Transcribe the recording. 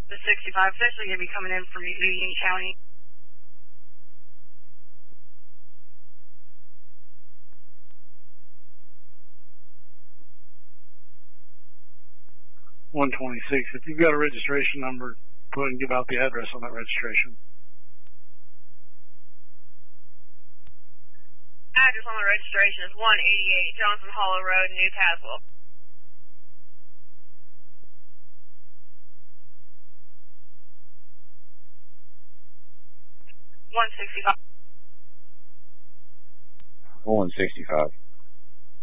The 65, especially going to be coming in from Union County. $126. If you've got a registration number, go ahead and give out the address on that registration. Address on the registration is 188 Johnson Hollow Road, New Caswell. $165. 165.